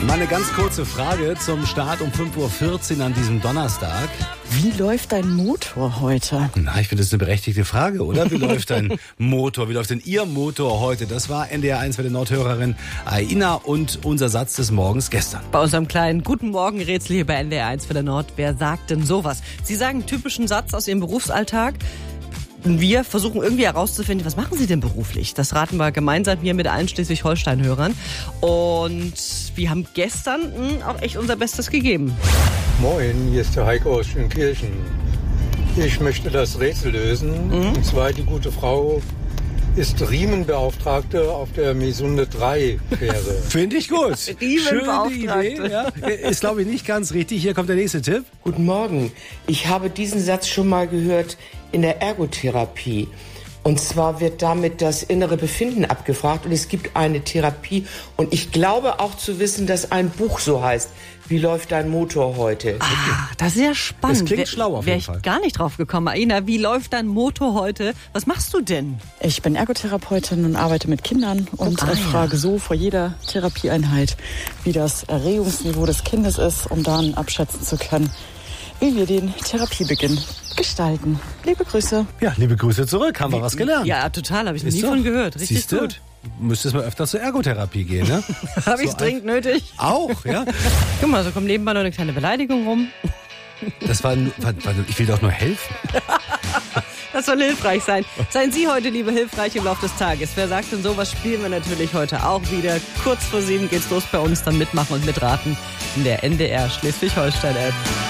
Mal eine ganz kurze Frage zum Start um 5:14 Uhr an diesem Donnerstag. Wie läuft dein Motor heute? Na, ich finde, das ist eine berechtigte Frage, oder? Wie läuft dein Motor? Wie läuft denn Ihr Motor heute? Das war NDR 1 für die Nordhörerin Aina und unser Satz des Morgens gestern. Bei unserem kleinen Guten Morgen-Rätsel hier bei NDR 1 für der Nord. Wer sagt denn sowas? Sie sagen einen typischen Satz aus Ihrem Berufsalltag. Wir versuchen irgendwie herauszufinden, was machen Sie denn beruflich? Das raten wir gemeinsam hier mit allen Schleswig-Holstein-Hörern. Und wir haben gestern auch echt unser Bestes gegeben. Moin, hier ist der Heiko aus Schönkirchen. Ich möchte das Rätsel lösen. Und zwar, die gute Frau ist Riemenbeauftragte auf der Mesunde 3 Fähre. Finde ich gut. Schöne Riemenbeauftragte. Idee. Ja. Ist, glaube ich, nicht ganz richtig. Hier kommt der nächste Tipp. Guten Morgen. Ich habe diesen Satz schon mal gehört in der Ergotherapie. Und zwar wird damit das innere Befinden abgefragt und es gibt eine Therapie. Und ich glaube auch zu wissen, dass ein Buch so heißt. Wie läuft dein Motor heute? Ah, das ist ja spannend. Das klingt schlau auf jeden Fall. Wäre ich gar nicht drauf gekommen. Aina, wie läuft dein Motor heute? Was machst du denn? Ich bin Ergotherapeutin und arbeite mit Kindern und frage so vor jeder Therapieeinheit, wie das Erregungsniveau des Kindes ist, um dann abschätzen zu können, wie wir den Therapiebeginn gestalten. Liebe Grüße. Ja, liebe Grüße zurück. Haben wir was gelernt? Ja, total. Habe ich noch nie Ist von doch. gehört. Richtig Siehst du? gut. Müsstest mal öfter zur Ergotherapie gehen, ne? Habe ich So dringend nötig. Auch, ja? Guck mal, so kommt nebenbei noch eine kleine Beleidigung rum. Das war ich will doch nur helfen. Das soll hilfreich sein. Seien Sie heute, liebe, hilfreich im Laufe des Tages. Wer sagt denn sowas, spielen wir natürlich heute auch wieder. Kurz vor 7 geht's los bei uns. Dann mitmachen und mitraten in der NDR Schleswig-Holstein-App.